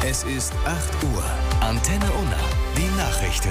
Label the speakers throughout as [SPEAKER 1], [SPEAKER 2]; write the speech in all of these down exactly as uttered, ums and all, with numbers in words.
[SPEAKER 1] Es ist acht Uhr. Antenne Unna. Die Nachrichten.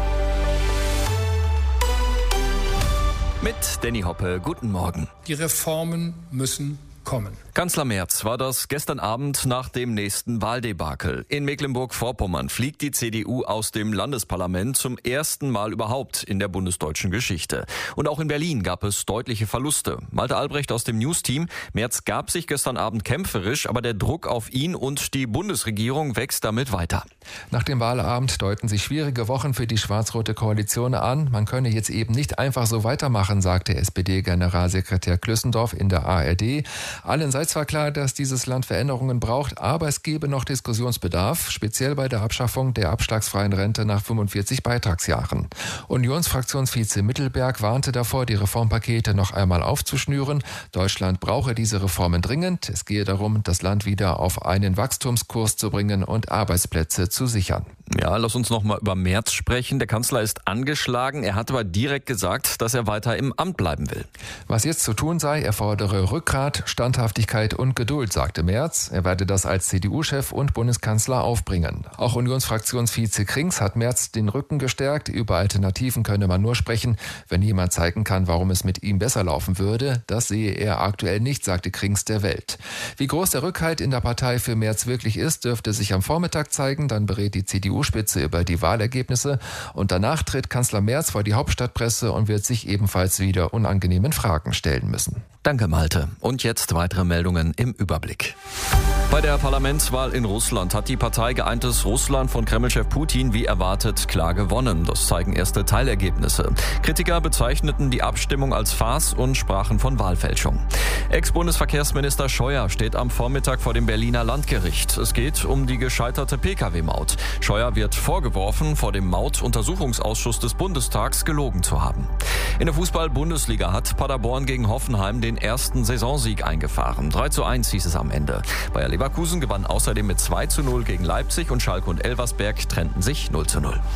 [SPEAKER 2] Mit Danny Hoppe. Guten Morgen.
[SPEAKER 3] Die Reformen müssen kommen.
[SPEAKER 2] Kanzler Merz war das gestern Abend nach dem nächsten Wahldebakel. In Mecklenburg-Vorpommern fliegt die C D U aus dem Landesparlament zum ersten Mal überhaupt in der bundesdeutschen Geschichte. Und auch in Berlin gab es deutliche Verluste. Malte Albrecht aus dem News-Team. Merz gab sich gestern Abend kämpferisch, aber der Druck auf ihn und die Bundesregierung wächst damit weiter.
[SPEAKER 4] Nach dem Wahlabend deuten sich schwierige Wochen für die schwarz-rote Koalition an. Man könne jetzt eben nicht einfach so weitermachen, sagte S P D-Generalsekretär Klüssendorf in der A R D. Allen sei zwar klar, dass dieses Land Veränderungen braucht, aber es gebe noch Diskussionsbedarf, speziell bei der Abschaffung der abschlagsfreien Rente nach fünfundvierzig Beitragsjahren. Unionsfraktionsvize Mittelberg warnte davor, die Reformpakete noch einmal aufzuschnüren. Deutschland brauche diese Reformen dringend. Es gehe darum, das Land wieder auf einen Wachstumskurs zu bringen und Arbeitsplätze zu sichern.
[SPEAKER 2] Ja, lass uns noch mal über Merz sprechen. Der Kanzler ist angeschlagen. Er hat aber direkt gesagt, dass er weiter im Amt bleiben will.
[SPEAKER 4] Was jetzt zu tun sei, er fordere Rückgrat, Standhaftigkeit und Geduld, sagte Merz. Er werde das als C D U-Chef und Bundeskanzler aufbringen. Auch Unionsfraktionsvize Krings hat Merz den Rücken gestärkt. Über Alternativen könne man nur sprechen, wenn jemand zeigen kann, warum es mit ihm besser laufen würde. Das sehe er aktuell nicht, sagte Krings der Welt. Wie groß der Rückhalt in der Partei für Merz wirklich ist, dürfte sich am Vormittag zeigen. Dann berät die C D U-Spitze über die Wahlergebnisse und danach tritt Kanzler Merz vor die Hauptstadtpresse und wird sich ebenfalls wieder unangenehmen Fragen stellen müssen.
[SPEAKER 2] Danke, Malte. Und jetzt weitere Meldungen im Überblick. Bei der Parlamentswahl in Russland hat die Partei Geeintes Russland von Kremlchef Putin wie erwartet klar gewonnen. Das zeigen erste Teilergebnisse. Kritiker bezeichneten die Abstimmung als Farce und sprachen von Wahlfälschung. Ex-Bundesverkehrsminister Scheuer steht am Vormittag vor dem Berliner Landgericht. Es geht um die gescheiterte Pkw-Maut. Scheuer wird vorgeworfen, vor dem Mautuntersuchungsausschuss des Bundestags gelogen zu haben. In der Fußball-Bundesliga hat Paderborn gegen Hoffenheim den ersten Saisonsieg eingefahren. drei zu eins hieß es am Ende. Bayer Leverkusen gewann außerdem mit zwei zu null gegen Leipzig und Schalke und Elversberg trennten sich null zu null.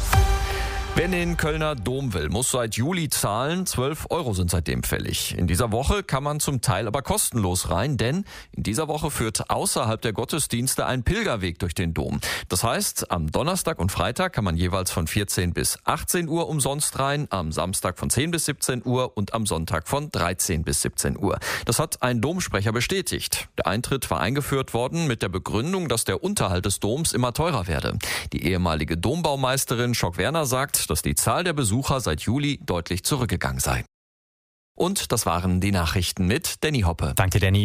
[SPEAKER 2] Wer in den Kölner Dom will, muss seit Juli zahlen. zwölf Euro sind seitdem fällig. In dieser Woche kann man zum Teil aber kostenlos rein, denn in dieser Woche führt außerhalb der Gottesdienste ein Pilgerweg durch den Dom. Das heißt, am Donnerstag und Freitag kann man jeweils von vierzehn bis achtzehn Uhr umsonst rein, am Samstag von zehn bis siebzehn Uhr und am Sonntag von dreizehn bis siebzehn Uhr. Das hat ein Domsprecher bestätigt. Der Eintritt war eingeführt worden mit der Begründung, dass der Unterhalt des Doms immer teurer werde. Die ehemalige Dombaumeisterin Schock-Werner sagt, dass die Zahl der Besucher seit Juli deutlich zurückgegangen sei. Und das waren die Nachrichten mit Danny Hoppe.
[SPEAKER 5] Danke, Danny.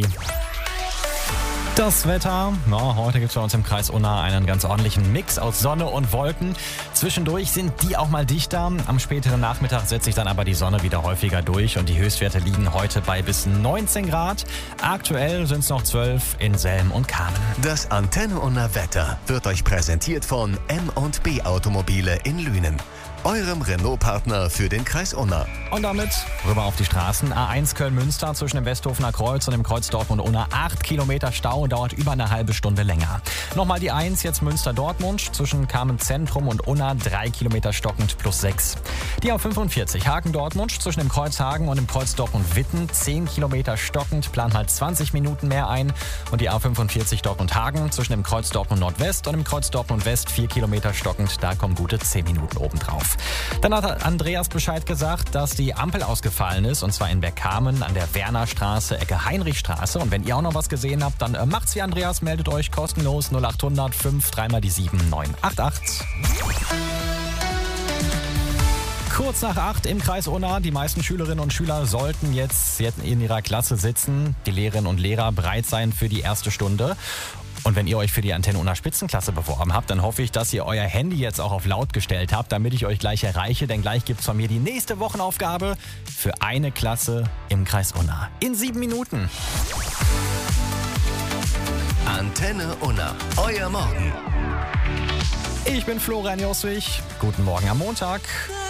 [SPEAKER 5] Das Wetter, ja, heute gibt es bei uns im Kreis Unna einen ganz ordentlichen Mix aus Sonne und Wolken. Zwischendurch sind die auch mal dichter. Am späteren Nachmittag setzt sich dann aber die Sonne wieder häufiger durch und die Höchstwerte liegen heute bei bis neunzehn Grad. Aktuell sind es noch zwölf in Selm und Kamen.
[SPEAKER 1] Das Antenne Unna Wetter wird euch präsentiert von M und B Automobile in Lünen, eurem Renault-Partner für den Kreis Unna.
[SPEAKER 5] Und damit rüber auf die Straßen. A eins Köln-Münster zwischen dem Westhofener Kreuz und dem Kreuz Dortmund-Unna. acht Kilometer Stau, dauert über eine halbe Stunde länger. Nochmal die eins, jetzt Münster-Dortmund zwischen Kamen-Zentrum und Unna. drei Kilometer stockend plus sechs. Die A fünfundvierzig Hagen-Dortmund zwischen dem Kreuz Hagen und dem Kreuz Dortmund-Witten. zehn Kilometer stockend, plan halt zwanzig Minuten mehr ein. Und die A fünfundvierzig Dortmund-Hagen zwischen dem Kreuz Dortmund-Nordwest und dem Kreuz Dortmund-West. vier Kilometer stockend, da kommen gute zehn Minuten obendrauf. Dann hat Andreas Bescheid gesagt, dass die Ampel ausgefallen ist, und zwar in Bergkamen an der Wernerstraße, Ecke Heinrichstraße. Und wenn ihr auch noch was gesehen habt, dann äh, macht's wie Andreas, meldet euch kostenlos null acht hundert fünf dreimal die sieben neun acht acht. Kurz nach acht im Kreis Unna. Die meisten Schülerinnen und Schüler sollten jetzt in ihrer Klasse sitzen. Die Lehrerinnen und Lehrer bereit sein für die erste Stunde. Und wenn ihr euch für die Antenne Unna Spitzenklasse beworben habt, dann hoffe ich, dass ihr euer Handy jetzt auch auf laut gestellt habt, damit ich euch gleich erreiche. Denn gleich gibt's von mir die nächste Wochenaufgabe für eine Klasse im Kreis Unna. In sieben Minuten.
[SPEAKER 1] Antenne Unna, euer Morgen.
[SPEAKER 5] Ich bin Florian Joswig. Guten Morgen am Montag.